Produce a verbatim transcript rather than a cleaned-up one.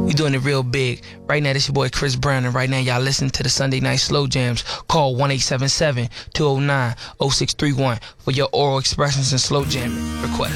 We doing it real big. Right now, this your boy Chris Brown, and right now y'all listen to the Sunday Night Slow Jams. Call one eight seven seven, two oh nine, oh six three one for your oral expressions and slow jamming requests.